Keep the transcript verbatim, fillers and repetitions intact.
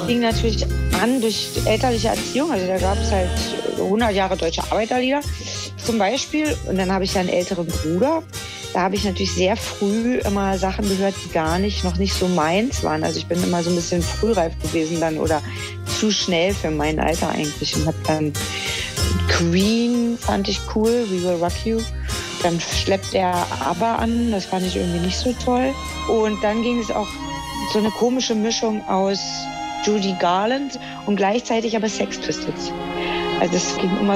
fing natürlich an durch elterliche Erziehung. Also da gab es halt hundert Jahre deutsche Arbeiterlieder zum Beispiel. Und dann habe ich ja einen älteren Bruder. Da habe ich natürlich sehr früh immer Sachen gehört, die gar nicht, noch nicht so meins waren. Also ich bin immer so ein bisschen frühreif gewesen dann oder zu schnell für mein Alter eigentlich. Und habe dann Queen fand ich cool, We Will Rock You. Dann schleppt er ABBA an, das fand ich irgendwie nicht so toll. Und dann ging es auch so eine komische Mischung aus Judy Garland und gleichzeitig aber Sex Pistols. Also es ging immer